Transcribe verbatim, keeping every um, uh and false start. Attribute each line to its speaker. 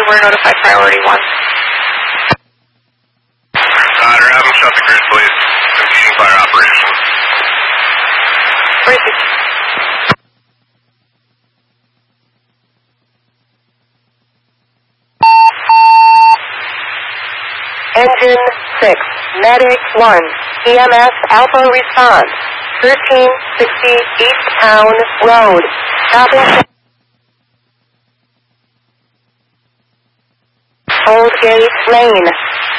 Speaker 1: we're notified priority one.
Speaker 2: Roger, have them shut the grid, please. Impeding fire operation.
Speaker 1: Where is it? Engine six, Medic one, E M S Alpha response, thirteen sixty East Town Road. Stopping. Old Gate Lane.